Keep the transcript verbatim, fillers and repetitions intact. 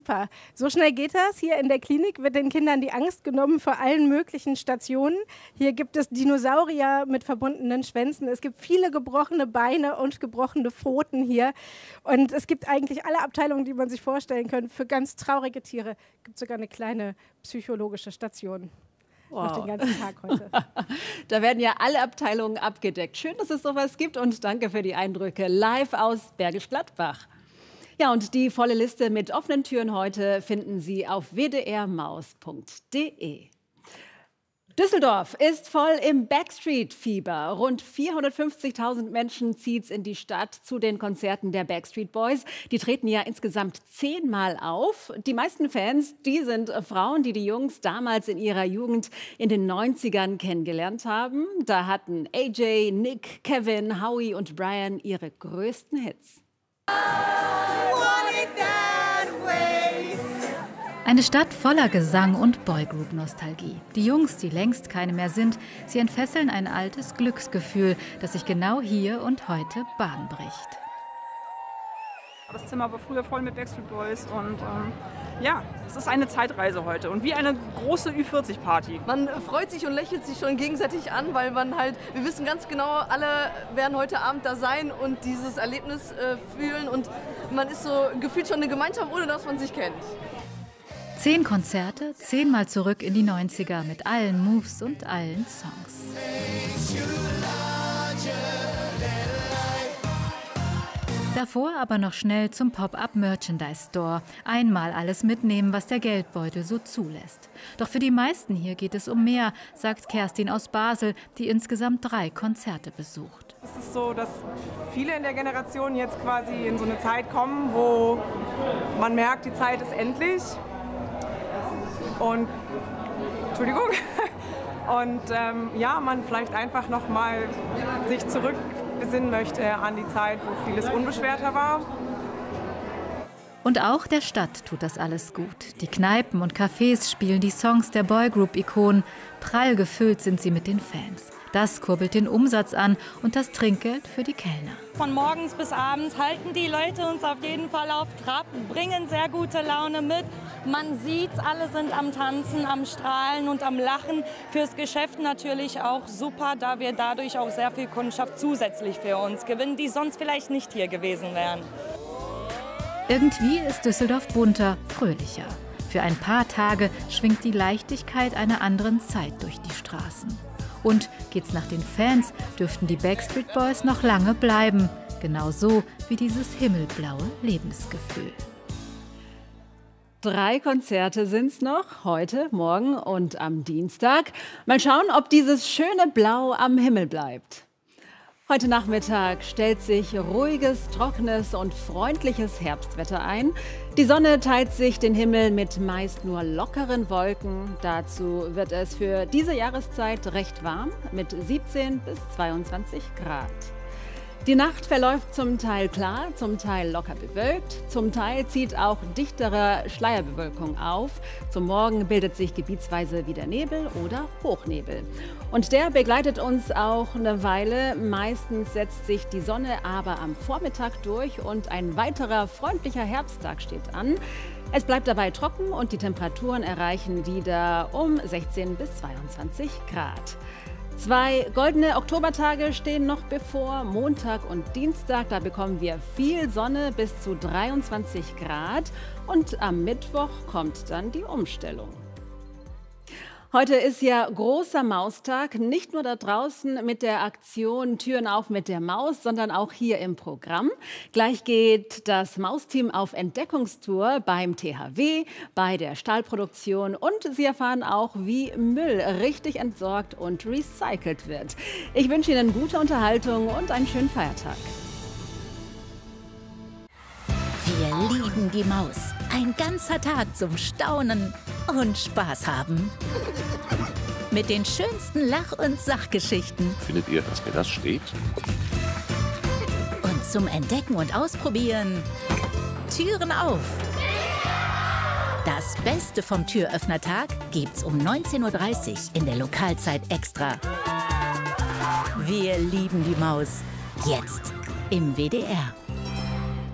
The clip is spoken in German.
Super. So schnell geht das. Hier in der Klinik wird den Kindern die Angst genommen vor allen möglichen Stationen. Hier gibt es Dinosaurier mit verbundenen Schwänzen. Es gibt viele gebrochene Beine und gebrochene Pfoten hier. Und es gibt eigentlich alle Abteilungen, die man sich vorstellen kann. Für ganz traurige Tiere gibt es sogar eine kleine psychologische Station. Wow. Noch den ganzen Tag heute. Da werden ja alle Abteilungen abgedeckt. Schön, dass es sowas gibt und danke für die Eindrücke live aus Bergisch Gladbach. Ja, und die volle Liste mit offenen Türen heute finden Sie auf w d r maus punkt de. Düsseldorf ist voll im Backstreet-Fieber. Rund vierhundertfünfzigtausend Menschen zieht es in die Stadt zu den Konzerten der Backstreet Boys. Die treten ja insgesamt zehnmal auf. Die meisten Fans, die sind Frauen, die die Jungs damals in ihrer Jugend in den neunzigern kennengelernt haben. Da hatten A J, Nick, Kevin, Howie und Brian ihre größten Hits. Eine Stadt voller Gesang und Boygroup-Nostalgie. Die Jungs, die längst keine mehr sind, sie entfesseln ein altes Glücksgefühl, das sich genau hier und heute Bahn bricht. Das Zimmer war früher voll mit Backstreet Boys und ähm, ja, es ist eine Zeitreise heute und wie eine große Ü vierzig Party. Man freut sich und lächelt sich schon gegenseitig an, weil man halt, wir wissen ganz genau, alle werden heute Abend da sein und dieses Erlebnis äh, fühlen und man ist so gefühlt schon eine Gemeinschaft, ohne dass man sich kennt. Zehn Konzerte, zehnmal zurück in die neunziger mit allen Moves und allen Songs. Davor aber noch schnell zum Pop-up-Merchandise-Store. Einmal alles mitnehmen, was der Geldbeutel so zulässt. Doch für die meisten hier geht es um mehr, sagt Kerstin aus Basel, die insgesamt drei Konzerte besucht. Es ist so, dass viele in der Generation jetzt quasi in so eine Zeit kommen, wo man merkt, die Zeit ist endlich. Und, Entschuldigung, und ähm, ja, man vielleicht einfach noch mal sich zurückbesinnen möchte an die Zeit, wo vieles unbeschwerter war. Und auch der Stadt tut das alles gut. Die Kneipen und Cafés spielen die Songs der Boygroup-Ikonen. Prall gefüllt sind sie mit den Fans. Das kurbelt den Umsatz an und das Trinkgeld für die Kellner. Von morgens bis abends halten die Leute uns auf jeden Fall auf Trab, bringen sehr gute Laune mit. Man sieht's, alle sind am Tanzen, am Strahlen und am Lachen. Fürs Geschäft natürlich auch super, da wir dadurch auch sehr viel Kundschaft zusätzlich für uns gewinnen, die sonst vielleicht nicht hier gewesen wären. Irgendwie ist Düsseldorf bunter, fröhlicher. Für ein paar Tage schwingt die Leichtigkeit einer anderen Zeit durch die Straßen. Und geht's nach den Fans, dürften die Backstreet Boys noch lange bleiben. Genauso wie dieses himmelblaue Lebensgefühl. Drei Konzerte sind's noch, heute, morgen und am Dienstag. Mal schauen, ob dieses schöne Blau am Himmel bleibt. Heute Nachmittag stellt sich ruhiges, trockenes und freundliches Herbstwetter ein. Die Sonne teilt sich den Himmel mit meist nur lockeren Wolken. Dazu wird es für diese Jahreszeit recht warm mit siebzehn bis zweiundzwanzig Grad. Die Nacht verläuft zum Teil klar, zum Teil locker bewölkt, zum Teil zieht auch dichtere Schleierbewölkung auf. Zum Morgen bildet sich gebietsweise wieder Nebel oder Hochnebel. Und der begleitet uns auch eine Weile. Meistens setzt sich die Sonne aber am Vormittag durch und ein weiterer freundlicher Herbsttag steht an. Es bleibt dabei trocken und die Temperaturen erreichen wieder um sechzehn bis zweiundzwanzig Grad. Zwei goldene Oktobertage stehen noch bevor, Montag und Dienstag. Da bekommen wir viel Sonne bis zu dreiundzwanzig Grad. Und am Mittwoch kommt dann die Umstellung. Heute ist ja großer Maustag, nicht nur da draußen mit der Aktion Türen auf mit der Maus, sondern auch hier im Programm. Gleich geht das Mausteam auf Entdeckungstour beim T H W, bei der Stahlproduktion und Sie erfahren auch, wie Müll richtig entsorgt und recycelt wird. Ich wünsche Ihnen gute Unterhaltung und einen schönen Feiertag. Wir lieben die Maus. Ein ganzer Tag zum Staunen und Spaß haben. Mit den schönsten Lach- und Sachgeschichten. Findet ihr, dass mir das steht? Und zum Entdecken und Ausprobieren. Türen auf. Das Beste vom Türöffnertag gibt's um neunzehn Uhr dreißig in der Lokalzeit extra. Wir lieben die Maus. Jetzt im W D R.